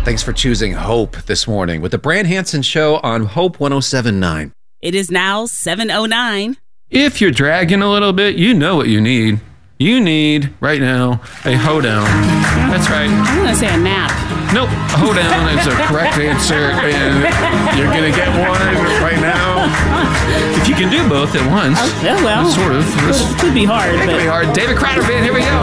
Thanks for choosing Hope this morning with the Brand Hansen Show on Hope 107.9. It is now 7:09. If you're dragging a little bit, you know what you need. You need, right now, a hoedown. That's right. I'm going to say a nap. Nope, a hoedown is the correct answer, and you're going to get one right now. If you can do both at once. Oh, well. Sort of. It could be hard. It could be hard. David Crowder Band, here we go.